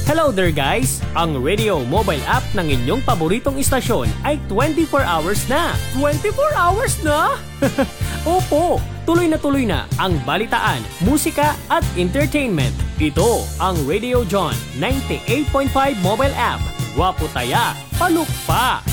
Hello there guys! Ang radio mobile app ng inyong paboritong istasyon ay 24 hours na! 24 hours na? Opo! Tuloy na ang balitaan, musika at entertainment. Ito ang Radio John 98.5 mobile app. Wapo taya, palukpa!